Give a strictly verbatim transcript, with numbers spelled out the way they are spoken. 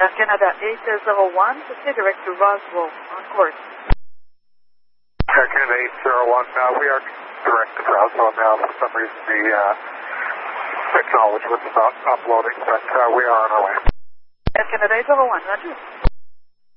Air Canada eight zero one, to stay direct to Roswell, on course. Air Canada eight zero one, uh, we are direct to Roswell now. For some reason the uh, acknowledge was not uploading, but uh, we are on our way. Air Canada eight zero one, roger.